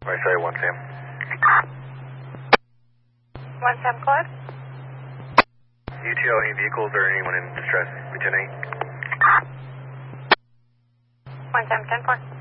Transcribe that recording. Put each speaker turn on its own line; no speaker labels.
sorry, 1 Sam.
1 Sam Claude.
UTL, any vehicles or anyone in distress? Lieutenant
1 Sam 10-4.